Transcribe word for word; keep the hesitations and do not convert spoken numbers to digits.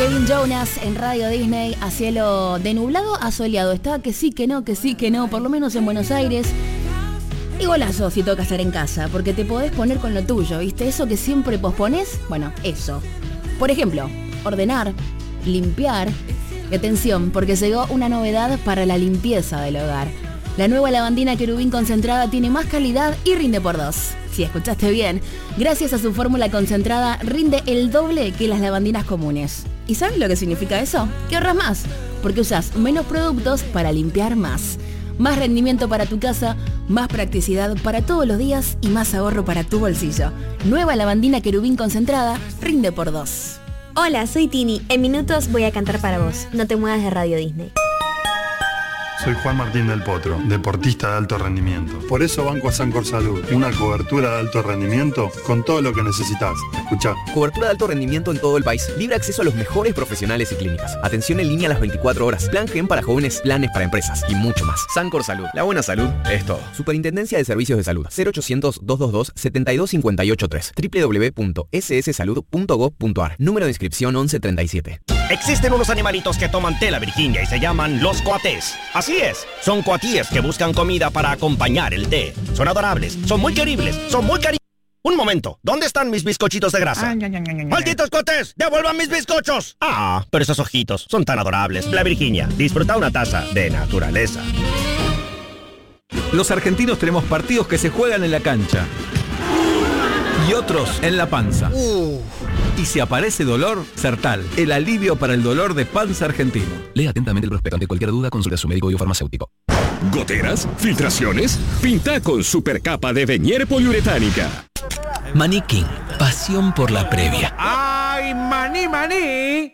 Kevin Jonas en Radio Disney, a cielo de nublado a soleado. Está que sí, que no, que sí, que no, por lo menos en Buenos Aires. Y golazo si toca estar en casa, porque te podés poner con lo tuyo, ¿viste? Eso que siempre posponés, bueno, eso. Por ejemplo, ordenar, limpiar. Y atención, porque llegó una novedad para la limpieza del hogar. La nueva lavandina Querubín concentrada tiene más calidad y rinde por dos. Si escuchaste bien, gracias a su fórmula concentrada rinde el doble que las lavandinas comunes. ¿Y sabes lo que significa eso? Que ahorras más, porque usas menos productos para limpiar más. Más rendimiento para tu casa, más practicidad para todos los días y más ahorro para tu bolsillo. Nueva lavandina Querubín concentrada rinde por dos. Hola, soy Tini. En minutos voy a cantar para vos. No te muevas de Radio Disney. Soy Juan Martín del Potro, deportista de alto rendimiento. Por eso banco a Sancor Salud, una cobertura de alto rendimiento con todo lo que necesitas. Escuchá. Cobertura de alto rendimiento en todo el país. Libre acceso a los mejores profesionales y clínicas. Atención en línea a las veinticuatro horas. Plan Gen para jóvenes, planes para empresas y mucho más. Sancor Salud. La buena salud es todo. Superintendencia de Servicios de Salud. cero ochocientos, doscientos veintidós, setenta y dos cincuenta y ocho tres. doble u doble u doble u punto ese ese salud punto gob punto a r. Número de inscripción once treinta y siete. Existen unos animalitos que toman té la Virginia y se llaman los coatés. Así es, son coatíes que buscan comida para acompañar el té. Son adorables, son muy queribles, son muy cari... Un momento, ¿dónde están mis bizcochitos de grasa? Ay, ay, ay, ay, ¡malditos coatés! ¡Devuelvan mis bizcochos! Ah, pero esos ojitos son tan adorables. La Virginia, disfruta una taza de naturaleza. Los argentinos tenemos partidos que se juegan en la cancha y otros en la panza. Uh. Y si aparece dolor, Sertal, el alivio para el dolor de panza argentino. Lea atentamente el prospecto. Ante cualquier duda, consulte a su médico biofarmacéutico. ¿Goteras? ¿Filtraciones? Pinta con supercapa de Venier poliuretánica. Maní King, pasión por la previa. ¡Ay, maní, maní!